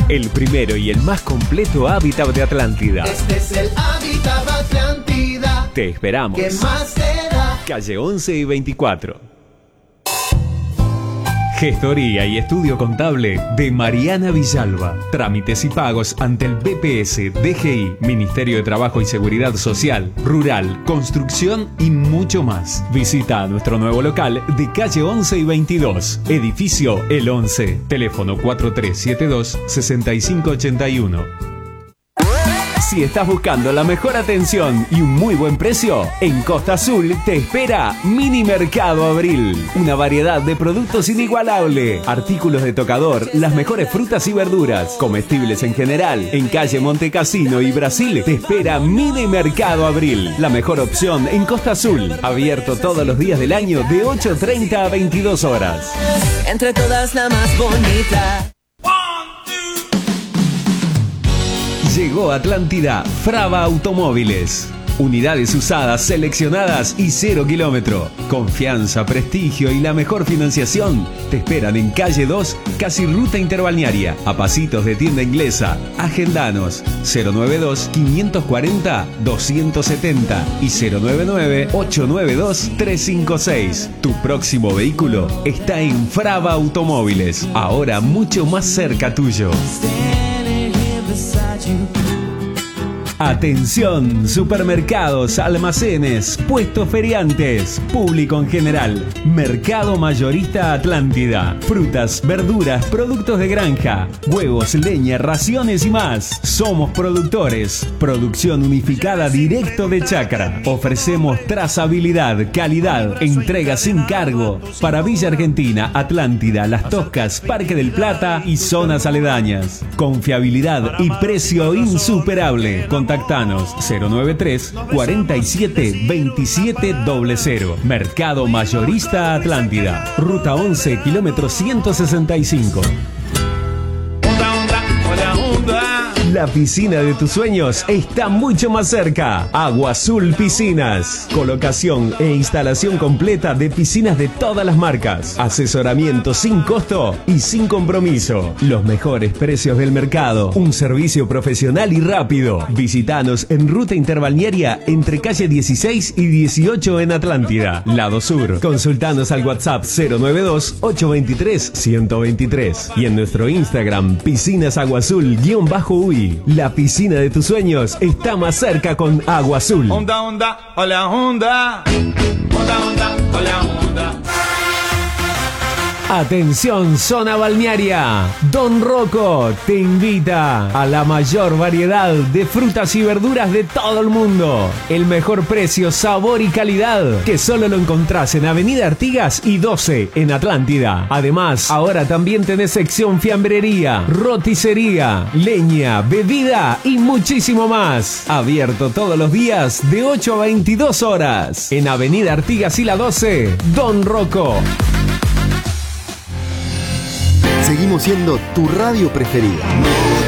el primero y el más completo hábitat de Atlántida. Este es el hábitat Atlántida. Te esperamos. ¿Qué más será? Calle 11 y 24. Gestoría y estudio contable de Mariana Villalba. Trámites y pagos ante el BPS, DGI, Ministerio de Trabajo y Seguridad Social, Rural, Construcción y mucho más. Visita nuestro nuevo local de calle 11 y 22. Edificio El 11. Teléfono 4372-6581. Si estás buscando la mejor atención y un muy buen precio, en Costa Azul te espera Mini Mercado Abril. Una variedad de productos inigualable, artículos de tocador, las mejores frutas y verduras, comestibles en general. En calle Montecasino y Brasil te espera Mini Mercado Abril. La mejor opción en Costa Azul. Abierto todos los días del año de 8:30 a 22 horas. Entre todas la más bonita. Llegó a Atlántida Frava Automóviles. Unidades usadas, seleccionadas y 0 kilómetro. Confianza, prestigio y la mejor financiación te esperan en calle 2, casi ruta interbalnearia, a pasitos de tienda inglesa. Agendanos 092-540-270 y 099-892-356. Tu próximo vehículo está en Frava Automóviles, ahora mucho más cerca tuyo. Atención, supermercados, almacenes, puestos feriantes, público en general. Mercado Mayorista Atlántida. Frutas, verduras, productos de granja, huevos, leña, raciones y más. Somos productores. Producción unificada directo de Chacra. Ofrecemos trazabilidad, calidad, entrega sin cargo. Para Villa Argentina, Atlántida, Las Toscas, Parque del Plata y zonas aledañas. Confiabilidad y precio insuperable. Contactanos 093 47 27 00. Mercado Mayorista Atlántida. Ruta 11, kilómetro 165. La piscina de tus sueños está mucho más cerca. Agua Azul Piscinas. Colocación e instalación completa de piscinas de todas las marcas. Asesoramiento sin costo y sin compromiso. Los mejores precios del mercado. Un servicio profesional y rápido. Visítanos en ruta interbalnearia entre calle 16 y 18 en Atlántida, lado sur. Consultanos al WhatsApp 092-823-123 y en nuestro Instagram Piscinas Agua Azul_UI. La piscina de tus sueños está más cerca con Agua Azul. Onda, onda, hola, onda. Onda, onda, hola, onda. Atención, zona balnearia. Don Rocco te invita a la mayor variedad de frutas y verduras de todo el mundo. El mejor precio, sabor y calidad que solo lo encontrás en Avenida Artigas y 12 en Atlántida. Además, ahora también tenés sección fiambrería, roticería, leña, bebida y muchísimo más. Abierto todos los días de 8 a 22 horas. En Avenida Artigas y la 12, Don Rocco. Seguimos siendo tu radio preferida.